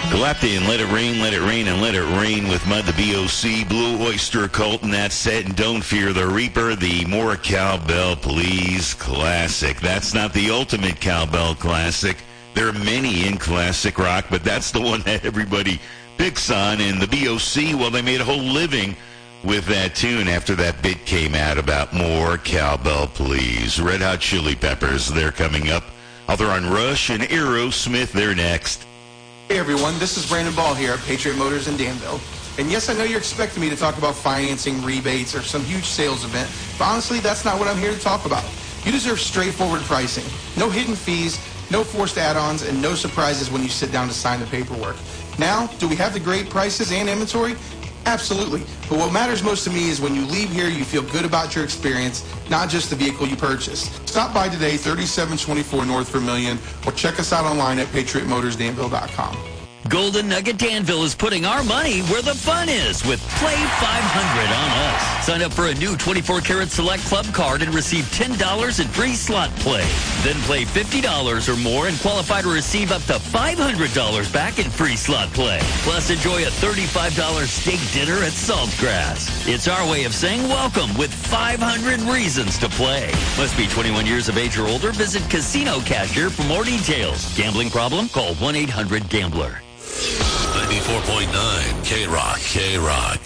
Galapti and let it rain, and let it rain with Mud, the BOC, Blue Oyster Cult, and that's set. And Don't Fear the Reaper, the More Cowbell Please classic. That's not the ultimate cowbell classic. There are many in classic rock, but that's the one that everybody picks on. And the BOC, well, they made a whole living with that tune after that bit came out about More Cowbell Please. Red Hot Chili Peppers, they're coming up. They're on Rush, and Aerosmith, they're next. Hey everyone, this is Brandon Ball here at Patriot Motors in Danville. And yes, I know you're expecting me to talk about financing, rebates, or some huge sales event, but honestly, that's not what I'm here to talk about. You deserve straightforward pricing. No hidden fees, no forced add-ons, and no surprises when you sit down to sign the paperwork. Now, do we have the great prices and inventory? Absolutely. But what matters most to me is when you leave here, you feel good about your experience, not just the vehicle you purchased. Stop by today, 3724 North Vermilion, or check us out online at patriotmotorsdanville.com. Golden Nugget Danville is putting our money where the fun is with Play 500 on us. Sign up for a new 24-karat Select Club card and receive $10 in free slot play. Then play $50 or more and qualify to receive up to $500 back in free slot play. Plus, enjoy a $35 steak dinner at Saltgrass. It's our way of saying welcome with 500 reasons to play. Must be 21 years of age or older. Visit Casino Cashier for more details. Gambling problem? Call 1-800-GAMBLER. 94.9 K-Rock.